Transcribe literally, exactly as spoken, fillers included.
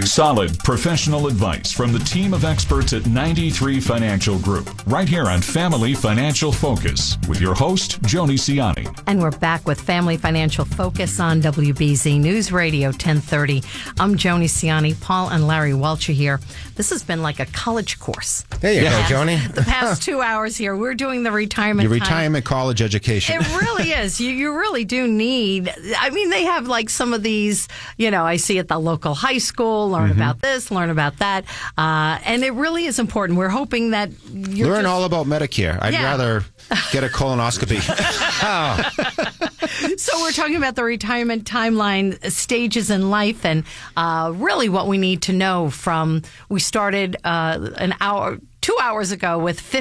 Solid professional advice from the team of experts at ninety-three Financial Group, right here on Family Financial Focus with your host, Joni Ciani. And we're back with Family Financial Focus on W B Z News Radio ten thirty. I'm Joni Ciani. Paul and Larry Welch are here. This has been like a college course. There you Yeah. go, Joni. The past two hours here, we're doing the retirement Your time. retirement college education. It really is. You you really do need, I mean, they have like some of these, you know, I see at the local high school, learn Mm-hmm. about this, learn about that. Uh, and it really is important. We're hoping that you're Learn just, all about Medicare. I'd Yeah. rather get a colonoscopy. So we're talking about the retirement timeline, stages in life, and uh, really what we need to know from, we started uh, an hour, two hours ago with